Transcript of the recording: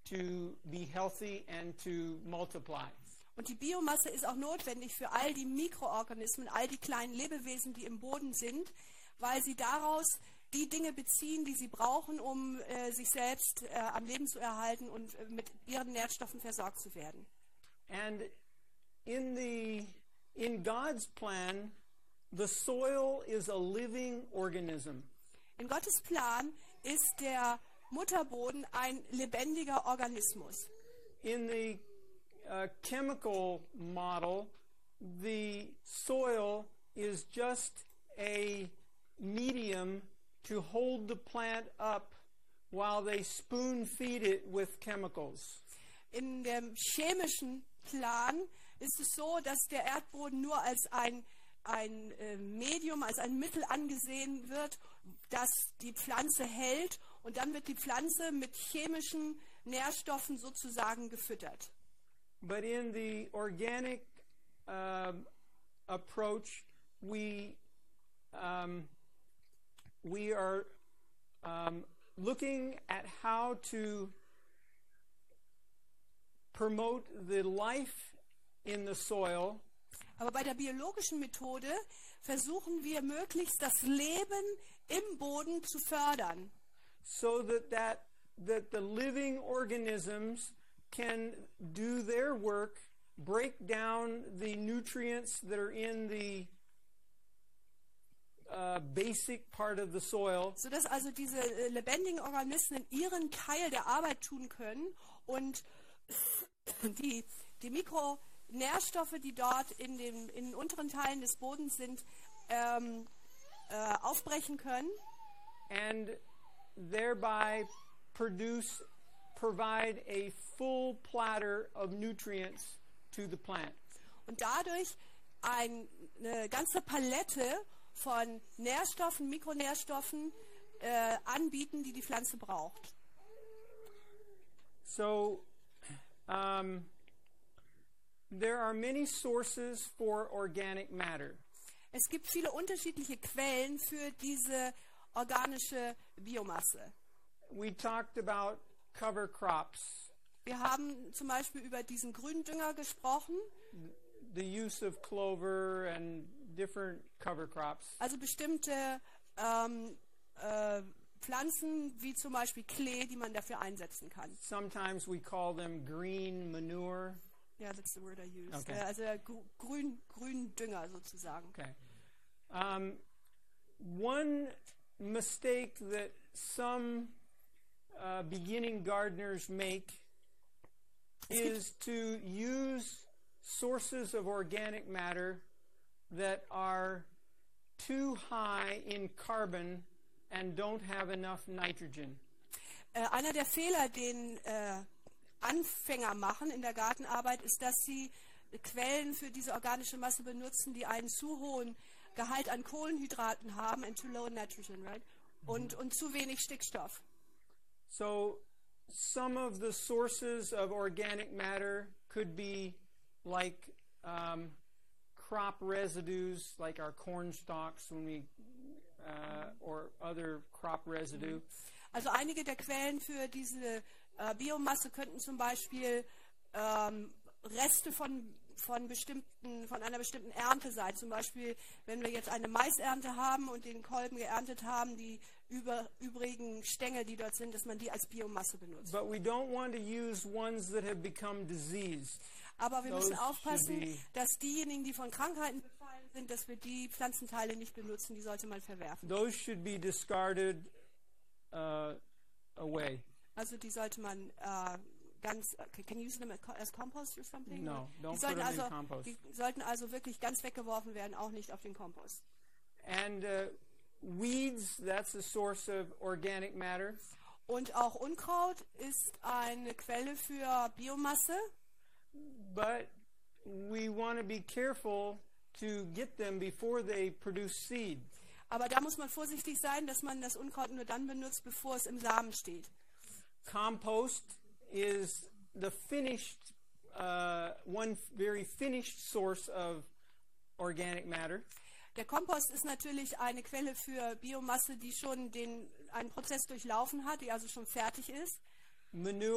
to be healthy and to multiply. Und die Biomasse ist auch notwendig für all die Mikroorganismen, all die kleinen Lebewesen, die im Boden sind, weil sie daraus die Dinge beziehen, die sie brauchen, um sich selbst am Leben zu erhalten und mit ihren Nährstoffen versorgt zu werden. And in God's plan, the soil is a living organism. In Gottes Plan ist der Mutterboden ein lebendiger Organismus. In the chemical model, the soil is just a medium to hold the plant up while they spoon feed it with chemicals. In dem chemischen Plan ist es so, dass der Erdboden nur als ein Medium, als ein Mittel angesehen wird, das die Pflanze hält, und dann wird die Pflanze mit chemischen Nährstoffen sozusagen gefüttert. But in the organic approach, we are looking at how to promote the life in the soil. Aber bei der biologischen Methode versuchen wir möglichst das Leben im Boden zu fördern, So that the living organisms can do their work, break down the nutrients that are in the basic part of the soil, sodass also diese lebendigen Organismen ihren Teil der Arbeit tun können und die Mikronährstoffe, die dort in den unteren Teilen des Bodens sind, aufbrechen können. and thereby provide a full platter of nutrients to the plant. Und dadurch eine ganze Palette von Nährstoffen, Mikronährstoffen anbieten, die die Pflanze braucht. So there are many sources for organic matter. Es gibt viele unterschiedliche Quellen für diese organische Biomasse. We talked about cover crops, Wir haben zum Beispiel über diesen Gründünger gesprochen, the use of clover and different cover crops. also bestimmte Pflanzen wie zum Beispiel Klee, die man dafür einsetzen kann. Sometimes we call them green manure. Ja, that's the word I used. Okay. Also Gründünger sozusagen. Okay. One mistake that some beginning gardeners make is to use sources of organic matter that are too high in carbon and don't have enough nitrogen. Einer der Fehler, den Anfänger machen in der Gartenarbeit, ist, dass sie Quellen für diese organische Masse benutzen, die einen zu hohen Gehalt an Kohlenhydraten haben, and too low nitrogen, right? Und zu wenig Stickstoff. So some of the sources of organic matter could be like crop residues, like our corn stalks when we or other crop residue. Also einige der Quellen für diese Biomasse könnten zum Beispiel Reste von einer bestimmten Ernte sein. Zum Beispiel, wenn wir jetzt eine Maisernte haben und den Kolben geerntet haben, die übrigen Stängel, die dort sind, dass man die als Biomasse benutzt. But we don't want to use ones that have become diseased. Aber wir müssen Those aufpassen, should be- dass diejenigen, die von Krankheiten befallen sind, dass wir die Pflanzenteile nicht benutzen, die sollte man verwerfen. Those should be discarded away. Also die sollte man ganz, can you use them as compost or something? No, don't Die sollten put them in also, compost. die sollten also wirklich ganz weggeworfen werden, auch nicht auf den Kompost. And weeds, that's a source of organic matter. Und auch Unkraut ist eine Quelle für Biomasse, But we want to be careful to get them before they produce seed. aber da muss man vorsichtig sein, dass man das Unkraut nur dann benutzt, bevor es im Samen steht. Compost is the finished, one very finished source of organic matter. Der Kompost ist natürlich eine Quelle für Biomasse, die schon einen Prozess durchlaufen hat, die also schon fertig ist. Manure